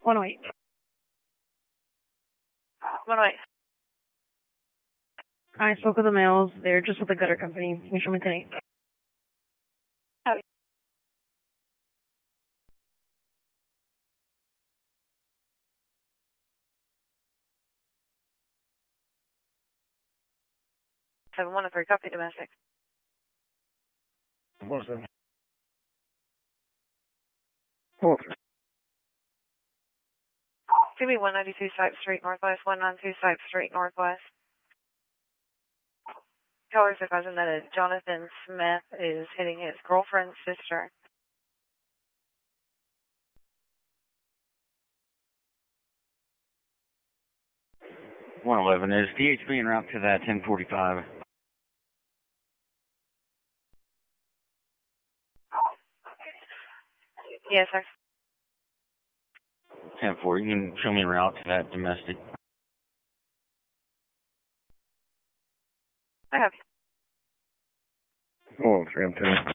108. 108. I spoke with the males. They're just with the gutter company. Can you show me 10-8? Copy. Seven 103. Copy domestic. 107. 2B 192 Sykes Street Northwest, 192 Sykes Street Northwest. Callers advising that a Jonathan Smith is hitting his girlfriend's sister. Is DHB en route to that 1045? Yes, sir. 10-4, you can show me en route to that domestic. I have you. 103, I'm 10.